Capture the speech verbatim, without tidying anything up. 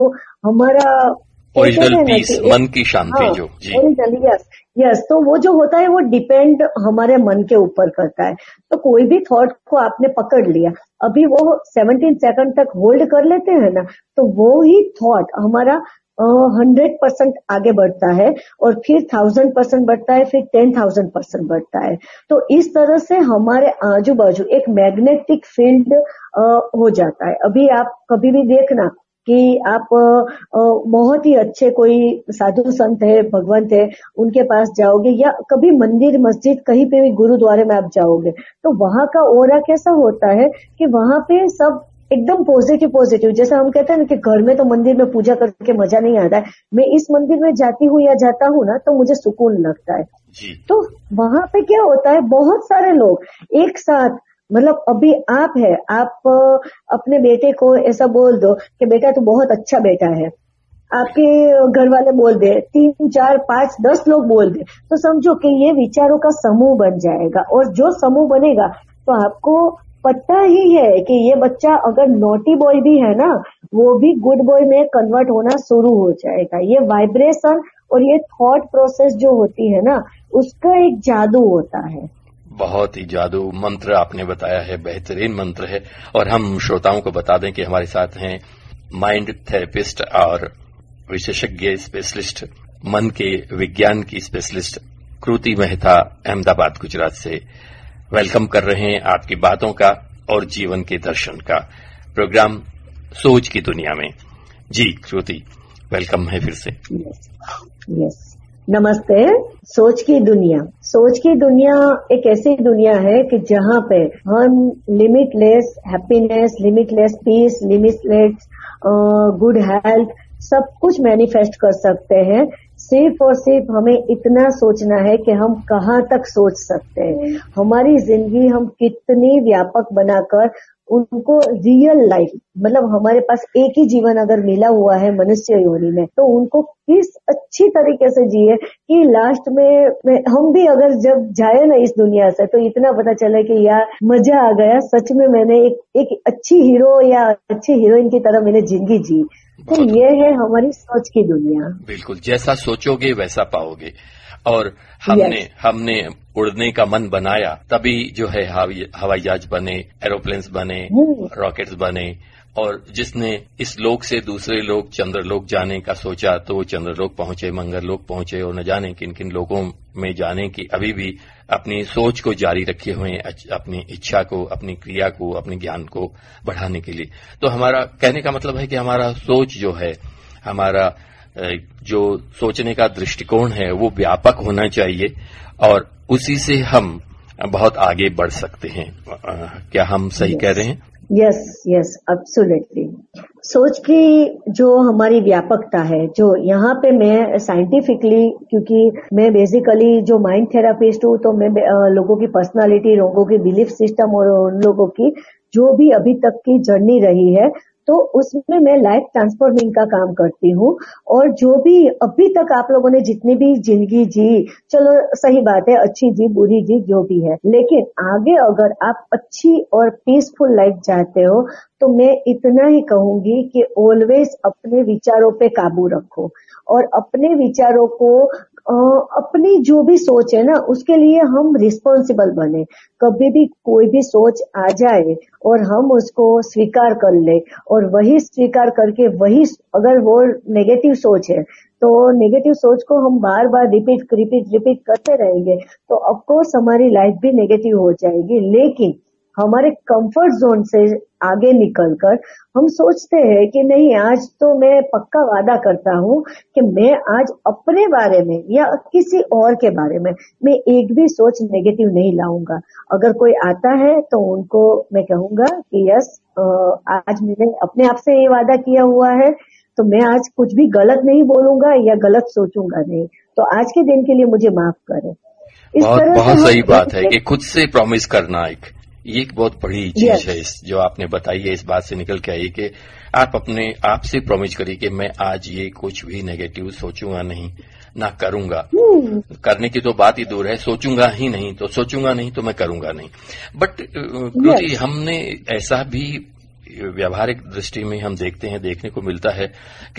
हमारा original piece, मन की शांति, हाँ, जो जी ओरिजिनल, यस यस तो वो जो होता है वो डिपेंड हमारे मन के ऊपर करता है। तो कोई भी थॉट को आपने पकड़ लिया, अभी वो सत्रह सेकंड तक होल्ड कर लेते हैं ना, तो वो ही थॉट हमारा हंड्रेड परसेंट आगे बढ़ता है और फिर थाउजेंड परसेंट बढ़ता है, फिर टेन थाउजेंड परसेंट बढ़ता है। तो इस तरह से हमारे आजू बाजू एक मैग्नेटिक फील्ड हो जाता है। अभी आप कभी भी देखना कि आप बहुत ही अच्छे कोई साधु संत है, भगवंत है, उनके पास जाओगे या कभी मंदिर मस्जिद कहीं पे भी गुरुद्वारे में आप जाओगे तो वहां का ऑरा कैसा होता है कि वहां पे सब एकदम पॉजिटिव पॉजिटिव। जैसे हम कहते हैं ना कि घर में तो मंदिर में पूजा करके मजा नहीं आता है, मैं इस मंदिर में जाती हूँ या जाता हूँ ना तो मुझे सुकून लगता है। तो वहां पे क्या होता है, बहुत सारे लोग एक साथ, मतलब अभी आप है, आप अपने बेटे को ऐसा बोल दो कि बेटा तू बहुत अच्छा बेटा है, आपके घर वाले बोल दे, तीन चार पांच दस लोग बोल दे, तो समझो कि ये विचारों का समूह बन जाएगा। और जो समूह बनेगा तो आपको पता ही है कि ये बच्चा अगर नॉटी बॉय भी है ना, वो भी गुड बॉय में कन्वर्ट होना शुरू हो जाएगा। ये वाइब्रेशन और ये थॉट प्रोसेस जो होती है ना, उसका एक जादू होता है। बहुत ही जादू मंत्र आपने बताया है, बेहतरीन मंत्र है। और हम श्रोताओं को बता दें कि हमारे साथ हैं माइंड थेरेपिस्ट और विशेषज्ञ स्पेशलिस्ट, मन के विज्ञान की स्पेशलिस्ट कृति मेहता, अहमदाबाद गुजरात से। वेलकम कर रहे हैं आपकी बातों का और जीवन के दर्शन का प्रोग्राम सोच की दुनिया में। जी कृति, वेलकम है फिर से। यस यस नमस्ते। सोच की दुनिया, सोच की दुनिया एक ऐसी दुनिया है कि जहाँ पे हम limitless happiness, limitless piece, limitless good health सब कुछ मैनिफेस्ट कर सकते हैं। सिर्फ और सिर्फ हमें इतना सोचना है कि हम कहाँ तक सोच सकते हैं। हमारी जिंदगी हम कितनी व्यापक बनाकर उनको रियल लाइफ, मतलब हमारे पास एक ही जीवन अगर मिला हुआ है मनुष्य योनि में, तो उनको किस अच्छी तरीके से जिए कि लास्ट में, में हम भी अगर जब जाए ना इस दुनिया से तो इतना पता चले कि यार मजा आ गया, सच में मैंने एक, एक अच्छी हीरो या अच्छी हीरोइन की तरह मैंने जिंदगी जी। तो ये है हमारी सोच की दुनिया। बिल्कुल, जैसा सोचोगे वैसा पाओगे। और हमने yes. हमने उड़ने का मन बनाया तभी जो है हवाई जहाज बने, एरोप्लेन्स बने, रॉकेट्स बने। और जिसने इस लोक से दूसरे लोक चंद्रलोक जाने का सोचा तो वो चंद्रलोक पहुंचे, मंगललोक पहुंचे, और न जाने किन किन लोगों में जाने की अभी भी अपनी सोच को जारी रखे हुए हैं, अपनी इच्छा को, अपनी क्रिया को, अपने ज्ञान को बढ़ाने के लिए। तो हमारा कहने का मतलब है कि हमारा सोच जो है, हमारा जो सोचने का दृष्टिकोण है वो व्यापक होना चाहिए और उसी से हम बहुत आगे बढ़ सकते हैं। क्या हम सही yes. कह रहे हैं? Yes yes absolutely. सोच की जो हमारी व्यापकता है, जो यहाँ पे मैं साइंटिफिकली, क्योंकि मैं बेसिकली जो माइंड थेरापिस्ट हूँ, तो मैं लोगों की पर्सनालिटी, लोगों की बिलीफ सिस्टम और उन लोगों की जो भी अभी तक की जर्नी रही है, तो उसमें मैं लाइफ ट्रांसफॉर्मिंग का काम करती हूँ। और जो भी अभी तक आप लोगों ने जितनी भी जिंदगी जी, चलो सही बात है, अच्छी जी बुरी जी जो भी है, लेकिन आगे अगर आप अच्छी और पीसफुल लाइफ चाहते हो तो मैं इतना ही कहूंगी कि ऑलवेज अपने विचारों पे काबू रखो और अपने विचारों को, अपनी जो भी सोच है ना उसके लिए हम रिस्पॉन्सिबल बने। कभी भी कोई भी सोच आ जाए और हम उसको स्वीकार कर ले और वही स्वीकार करके वही, अगर वो नेगेटिव सोच है तो नेगेटिव सोच को हम बार बार रिपीट रिपीट रिपीट करते रहेंगे तो ऑफकोर्स हमारी लाइफ भी नेगेटिव हो जाएगी। लेकिन हमारे कंफर्ट जोन से आगे निकलकर हम सोचते हैं कि नहीं, आज तो मैं पक्का वादा करता हूँ कि मैं आज अपने बारे में या किसी और के बारे में मैं एक भी सोच नेगेटिव नहीं लाऊंगा। अगर कोई आता है तो उनको मैं कहूंगा कि यस, आज मैंने अपने आप से ये वादा किया हुआ है तो मैं आज कुछ भी गलत नहीं बोलूंगा या गलत सोचूंगा नहीं, तो आज के दिन के लिए मुझे माफ करें। इस बहुत, तरह बहुत सही बात है कि खुद से प्रॉमिस करना, एक ये एक बहुत बड़ी चीज yes. है। इस जो आपने बताई है, इस बात से निकल के आई कि आप अपने आप से प्रॉमिस करिए कि मैं आज ये कुछ भी नेगेटिव सोचूंगा नहीं, ना करूंगा। hmm. करने की तो बात ही दूर है, सोचूंगा ही नहीं तो सोचूंगा नहीं तो मैं करूंगा नहीं। But Kriti, yes. हमने ऐसा भी व्यावहारिक दृष्टि में हम देखते हैं, देखने को मिलता है कि